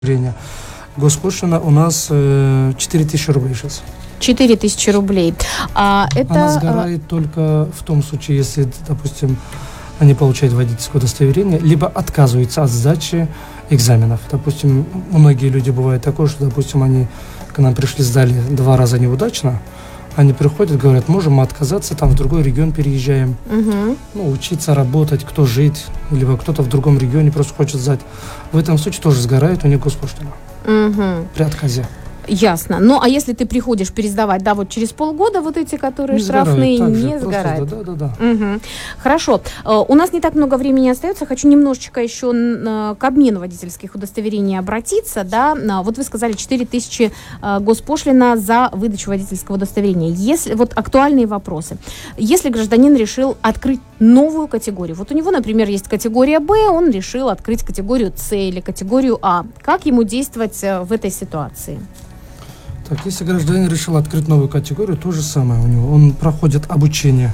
удостоверения. Госпошлина у нас 4000 рублей сейчас. 4000 рублей. Она сгорает только в том случае, если, допустим, они получают водительское удостоверение, либо отказываются от сдачи экзаменов. Допустим, многие люди бывает такое, что, допустим, они к нам пришли, сдали 2 раза неудачно, они приходят, говорят, можем мы отказаться, там в другой регион переезжаем, учиться, работать, кто жить, либо кто-то в другом регионе просто хочет сдать. В этом случае тоже сгорает у них госпошлина при отказе. Ясно. Ну, а если ты приходишь пересдавать, вот через полгода вот эти, которые не штрафные, не сгорают? Да. Хорошо. У нас не так много времени остается. Хочу немножечко еще к обмену водительских удостоверений обратиться. Вот вы сказали 4000 госпошлина за выдачу водительского удостоверения. Если, актуальные вопросы. Если гражданин решил открыть новую категорию, вот у него, например, есть категория Б, он решил открыть категорию С или категорию А. Как ему действовать в этой ситуации? Так, если гражданин решил открыть новую категорию, то же самое у него. Он проходит обучение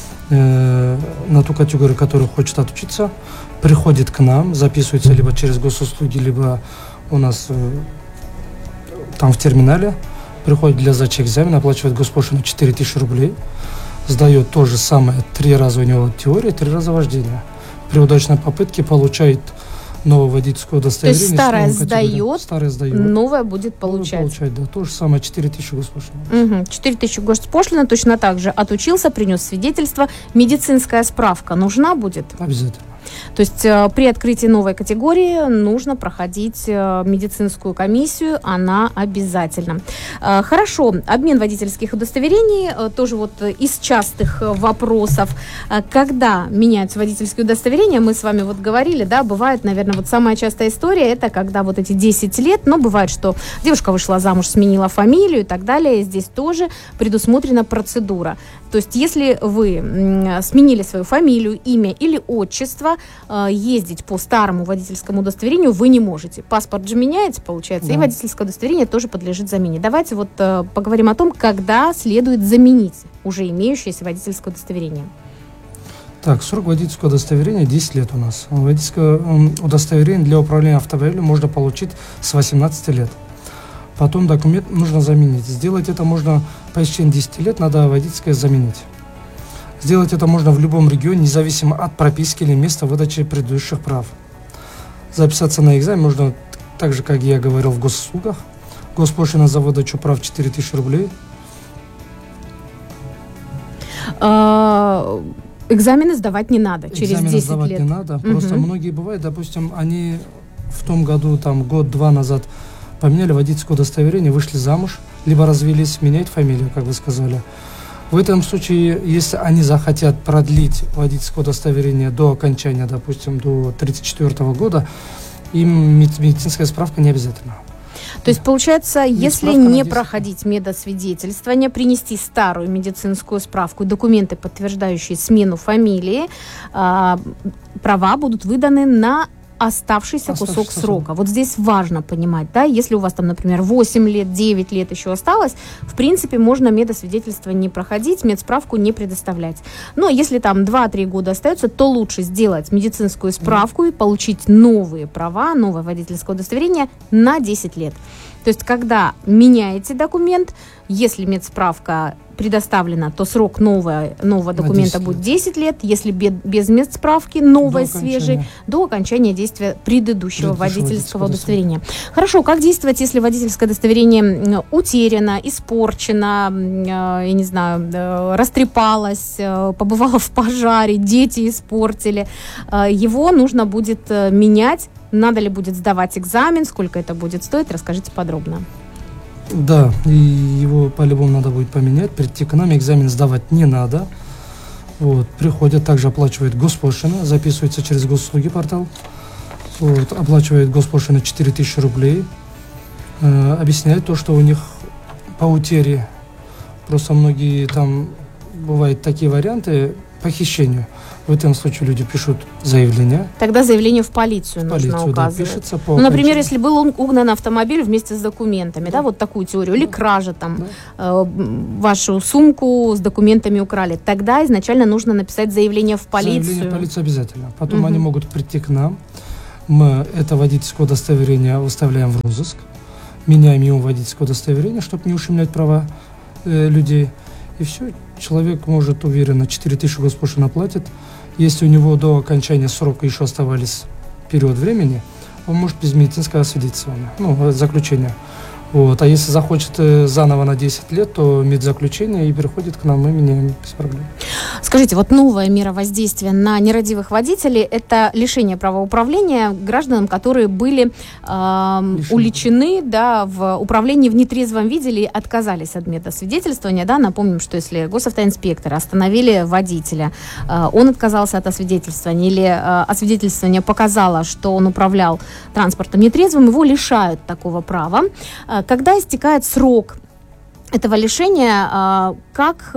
на ту категорию, которую хочет отучиться, приходит к нам, записывается либо через госуслуги, либо у нас там в терминале, приходит для сдачи экзамена, оплачивает госпошлину 4000 рублей, сдает то же самое 3 раза у него теория, 3 раза вождение. При удачной попытке получает новое водительское удостоверение. То есть старое сдает, новое будет получать. То же самое, 4000 госпошлина. 4000 госпошлина, точно так же отучился, принес свидетельство. Медицинская справка нужна будет? Обязательно. То есть при открытии новой категории нужно проходить медицинскую комиссию, она обязательна. Хорошо, обмен водительских удостоверений, тоже из частых вопросов. Когда меняются водительские удостоверения, мы с вами говорили, бывает, наверное, самая частая история, это когда эти 10 лет, но бывает, что девушка вышла замуж, сменила фамилию и так далее, здесь тоже предусмотрена процедура. То есть если вы сменили свою фамилию, имя или отчество, ездить по старому водительскому удостоверению вы не можете. Паспорт же меняется, получается, и водительское удостоверение тоже подлежит замене. Давайте поговорим о том, когда следует заменить уже имеющееся водительское удостоверение. Так, срок водительского удостоверения 10 лет у нас. Водительское удостоверение для управления автомобилем можно получить с 18 лет. Потом документ нужно заменить. Сделать это можно по истечении 10 лет, надо водительское заменить. Сделать это можно в любом регионе, независимо от прописки или места выдачи предыдущих прав. Записаться на экзамен можно так же, как я говорил, в госуслугах. Госпошлина за выдачу прав 4000 рублей. Экзамены сдавать не надо через 10 лет. Сдавать не надо. Просто многие бывают, допустим, они в том году, год-два назад поменяли водительское удостоверение, вышли замуж, либо развелись, меняют фамилию, как вы сказали. В этом случае, если они захотят продлить водительское удостоверение до окончания, допустим, до 1934 года, им медицинская справка не обязательна. То есть, получается, если не проходить медосвидетельствование, принести старую медицинскую справку, документы, подтверждающие смену фамилии, права будут выданы на оставшийся кусок срока. Вот здесь важно понимать, если у вас например, 8 лет, 9 лет еще осталось, в принципе, можно медосвидетельство не проходить, медсправку не предоставлять. Но если 2-3 года остается, то лучше сделать медицинскую справку и получить новые права, новое водительское удостоверение на 10 лет. То есть, когда меняете документ, если медсправка предоставлена, то срок нового документа будет 10 лет, если без медсправки, новой, свежей, до окончания действия предыдущего водительского удостоверения. Хорошо, как действовать, если водительское удостоверение утеряно, испорчено, я не знаю, растрепалось, побывало в пожаре, дети испортили? Его нужно будет менять. Надо ли будет сдавать экзамен, сколько это будет стоить? Расскажите подробно. Да, и его по-любому надо будет поменять, прийти к нам, экзамен сдавать не надо. Приходят, также оплачивают госпошлину, записываются через госуслуги портал, оплачивают госпошлину 4000 рублей, объясняют то, что у них по утере, просто многие бывают такие варианты похищению. В этом случае люди пишут заявление. Тогда заявление в полицию нужно указывать. Пишется например, если был угнан автомобиль вместе с документами, такую теорию, или кража вашу сумку с документами украли, тогда изначально нужно написать заявление в полицию. Заявление в полицию обязательно. Потом они могут прийти к нам, мы это водительское удостоверение выставляем в розыск, меняем ему водительское удостоверение, чтобы не ущемлять права людей. И все, человек может уверенно 4000 госпошлины платит. Если у него до окончания срока еще оставались период времени, он может без медицинского освидетельствования, заключения. Вот. А если захочет заново на 10 лет, то медзаключение и переходит к нам, мы меняем без проблем. Скажите, вот новая мера воздействия на нерадивых водителей – это лишение права управления гражданам, которые были уличены в управлении в нетрезвом виде или отказались от медосвидетельствования. Да? Напомним, что если госавтоинспекторы остановили водителя, он отказался от освидетельствования или освидетельствование показало, что он управлял транспортом нетрезвым, его лишают такого права. Когда истекает срок этого лишения, как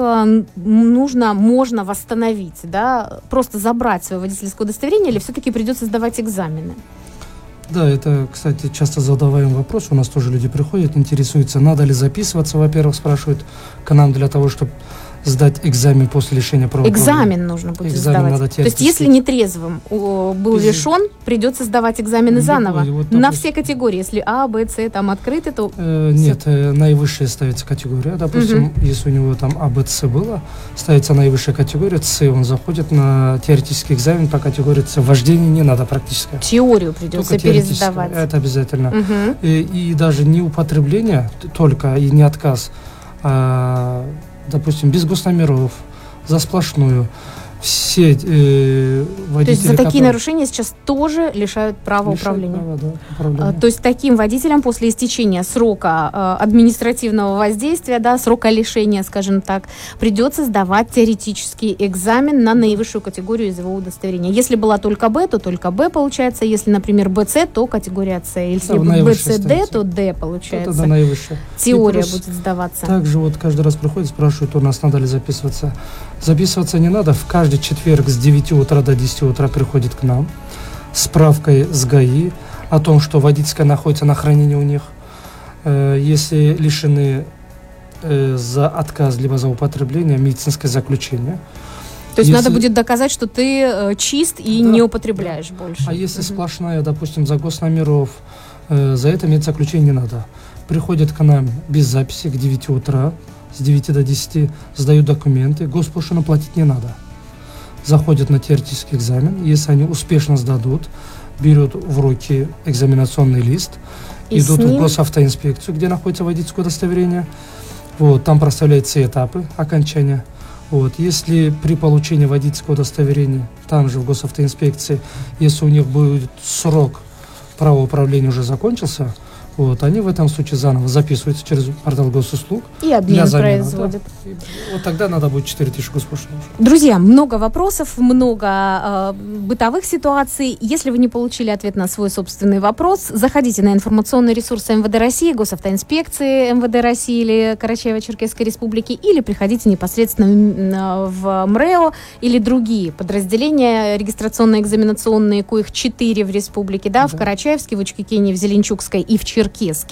можно восстановить? Да? Просто забрать свое водительское удостоверение или все-таки придется сдавать экзамены? Да, это, кстати, часто задаваемый вопрос. У нас тоже люди приходят, интересуются, надо ли записываться, во-первых, спрашивают к нам для того, чтобы сдать экзамен после лишения права. Экзамен нужно будет сдавать. То есть, если нетрезвым был лишен, придется сдавать экзамены заново. На все категории. Если А, Б, С там открыты, то... Нет, наивысшая ставится категория. Допустим, если у него там А, Б, С было, ставится наивысшая категория, С, он заходит на теоретический экзамен по категории С. Вождение не надо практически. Теорию придется пересдавать. Это обязательно. И даже не употребление только, и не отказ, допустим, без госномеров, за сплошную. Все водители... То есть за такие нарушения сейчас тоже лишают права управления? Права, то есть таким водителям после истечения срока административного воздействия, срока лишения, скажем так, придется сдавать теоретический экзамен на наивысшую категорию из его удостоверения. Если была только Б, то только Б получается. Если, например, БЦ, то категория С. Если БЦД, то Д получается. Это наивысшая. Теория будет сдаваться. Также каждый раз приходит, спрашивают у нас, надо ли записываться. Записываться не надо. В каждый четверг с 9 утра до 10 утра приходит к нам с справкой с ГАИ о том, что водительская находится на хранении у них. Если лишены за отказ либо за употребление, медицинское заключение. То есть надо будет доказать, что ты чист и не употребляешь больше. А если сплошная, допустим, за госномеров, за это медзаключение не надо. Приходят к нам без записи к 9 утра, с 9 до 10, сдают документы, госпошлину платить не надо. Заходят на теоретический экзамен, если они успешно сдадут, берут в руки экзаменационный лист, идут в госавтоинспекцию, где находится водительское удостоверение, там проставляют все этапы окончания. Если при получении водительского удостоверения, там же в госавтоинспекции, если у них будет срок права управления уже закончился, они в этом случае заново записываются через портал госуслуг. И обмен производят. Да. Тогда надо будет 4000 госпошлин. Друзья, много вопросов, много бытовых ситуаций. Если вы не получили ответ на свой собственный вопрос, заходите на информационные ресурсы МВД России, госавтоинспекции МВД России или Карачаево-Черкесской Республики, или приходите непосредственно в МРЭО или другие подразделения регистрационно-экзаменационные, коих 4 в республике, в Карачаевске, в Учкекене, в Зеленчукской и в Черкеске,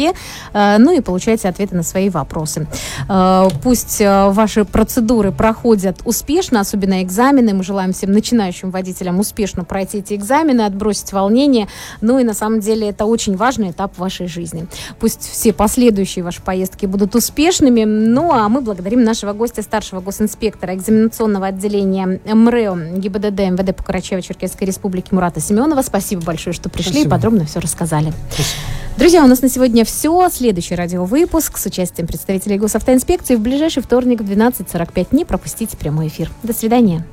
и получайте ответы на свои вопросы. Пусть ваши процедуры проходят успешно, особенно экзамены. Мы желаем всем начинающим водителям успешно пройти эти экзамены, отбросить волнение. И на самом деле это очень важный этап в вашей жизни. Пусть все последующие ваши поездки будут успешными. А мы благодарим нашего гостя, старшего госинспектора экзаменационного отделения МРЭО ГИБДД МВД по Карачаево-Черкесской Республике Мурата Семенова. Спасибо большое, что пришли и подробно все рассказали. Спасибо. Друзья, у нас на сегодня все. Следующий радиовыпуск с участием представителей госавтоинспекции в ближайший вторник в 12:45. Не пропустите прямой эфир. До свидания.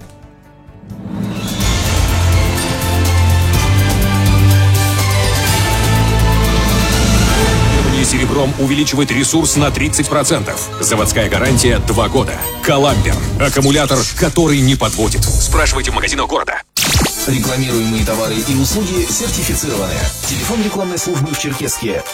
Серебром увеличивает ресурс на 30%. Заводская гарантия 2 года. Каламбер. Аккумулятор, который не подводит. Спрашивайте в магазинах города. Рекламируемые товары и услуги сертифицированы. Телефон рекламной службы в Черкесске